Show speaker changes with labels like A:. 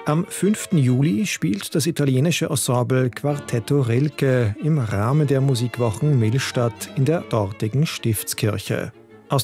A: Am 5. Juli spielt das italienische Ensemble Quartetto Rilke im Rahmen der Musikwochen Millstatt in der dortigen Stiftskirche.